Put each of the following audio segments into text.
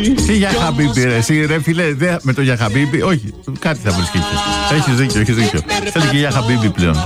Τι για Χαμπίμπι, ρε, εσύ, ρε φίλε, με το για Χαμπίμπι, όχι, κάτι θα βρεις και εκεί. Έχεις δίκιο. Θέλει και για Χαμπίμπι πλέον.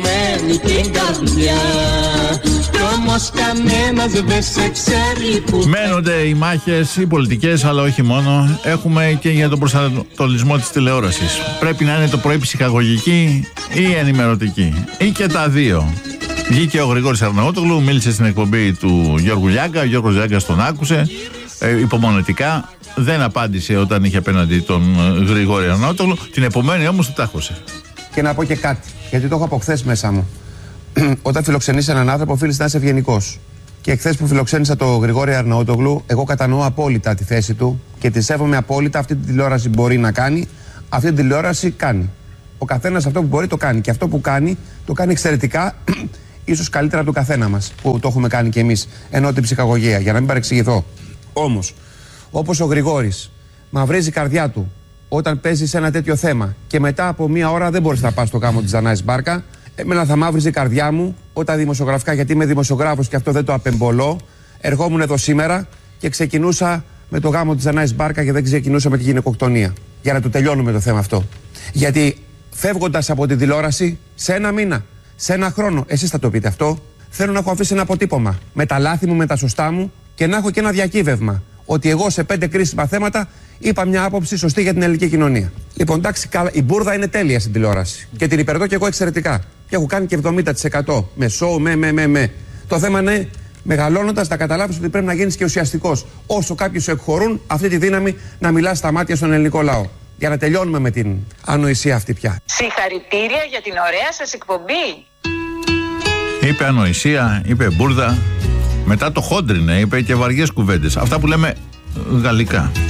Μένονται οι μάχες, οι πολιτικές, αλλά όχι μόνο. Έχουμε και για τον προσανατολισμό της τηλεόρασης. Πρέπει να είναι το πρωί ψυχαγωγική ή ενημερωτική, ή και τα δύο. Βγήκε ο Γρηγόρης Αρναούτογλου, μίλησε στην εκπομπή του Γιώργου Λιάγκα. Ο Γιώργος Λιάγκας τον άκουσε υπομονετικά. Δεν απάντησε όταν είχε απέναντι τον Γρηγόρη Αρναούτογλου. Την επομένη όμως του τάχωσε. Και να πω και κάτι, γιατί το έχω από χθες μέσα μου. Όταν φιλοξενείς έναν άνθρωπο, οφείλεις να είσαι ευγενικός. Και εχθές που φιλοξένησα τον Γρηγόρη Αρναούτογλου, εγώ κατανοώ απόλυτα τη θέση του και τη σέβομαι απόλυτα. Αυτή την τηλεόραση μπορεί να κάνει, αυτή την τηλεόραση κάνει. Ο καθένας αυτό που μπορεί το κάνει. Και αυτό που κάνει, το κάνει εξαιρετικά, ίσως καλύτερα από τον καθένα μας που το έχουμε κάνει κι εμείς. Ενώ την ψυχαγωγία, για να μην παρεξηγηθώ. Όμως, όπως ο Γρηγόρης μαυρίζει η καρδιά του όταν παίζει σε ένα τέτοιο θέμα και μετά από μία ώρα δεν μπορείς να πας στο γάμο της Δανάης Μπάρκα, εμένα θα μαύριζε η καρδιά μου όταν δημοσιογραφικά, γιατί είμαι δημοσιογράφος και αυτό δεν το απεμπολώ, ερχόμουν εδώ σήμερα και ξεκινούσα με το γάμο της Δανάης Μπάρκα και δεν ξεκινούσα με τη γυναικοκτονία. Για να το τελειώνουμε το θέμα αυτό. Γιατί φεύγοντας από την τηλεόραση, σε ένα μήνα, σε ένα χρόνο, εσείς θα το πείτε αυτό, θέλω να έχω αφήσει ένα αποτύπωμα με τα λάθη μου, με τα σωστά μου και να έχω και ένα διακύβευμα. Ότι εγώ σε 5 κρίσιμα θέματα είπα μια άποψη σωστή για την ελληνική κοινωνία. Λοιπόν, εντάξει, η μπουρδα είναι τέλεια στην τηλεόραση. Και την υπηρετώ και εγώ εξαιρετικά. Και έχω κάνει και 70% με σοου, με. Το θέμα είναι μεγαλώνοντας να καταλάβεις ότι πρέπει να γίνεις και ουσιαστικός. Όσο κάποιοι σου εκχωρούν αυτή τη δύναμη να μιλάς στα μάτια στον ελληνικό λαό. Για να τελειώνουμε με την ανοησία αυτή πια. Συγχαρητήρια για την ωραία σας εκπομπή. Είπε ανοησία, είπε μπουρδα. Μετά το χόντρινε, είπε και βαριές κουβέντες. Αυτά που λέμε γαλλικά.